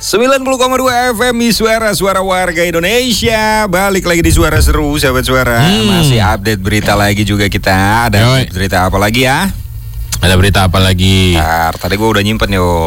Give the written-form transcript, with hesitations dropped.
90,2 FM suara warga Indonesia. Balik lagi di Suara Seru, sahabat suara. Masih update berita lagi juga kita. Ada berita apa lagi ya? Ada berita apa lagi? Tadi gue udah nyimpen yo.